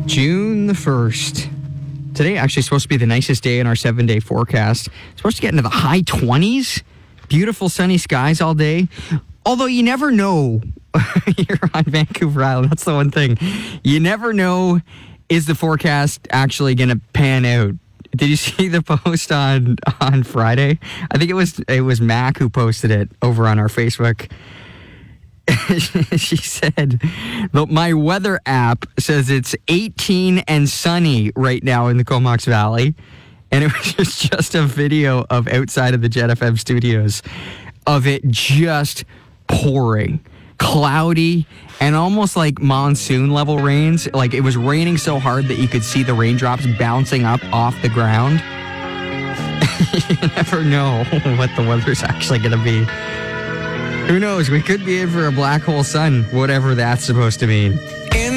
June the 1st. Today actually supposed to be the nicest day in our 7-day forecast. Supposed to get into the high 20s. Beautiful sunny skies all day. Although you never know here on Vancouver Island. That's the one thing. You never know, is the forecast actually going to pan out? Did you see the post on Friday? I think it was Mac who posted it over on our Facebook. She said, my weather app says it's 18 and sunny right now in the Comox Valley. And it was just a video of outside of the Jet FM studios of it just pouring, cloudy, and almost like monsoon level rains. Like it was raining so hard that you could see the raindrops bouncing up off the ground. You never know what the weather's actually going to be. Who knows? We could be in for a black hole sun, whatever that's supposed to mean.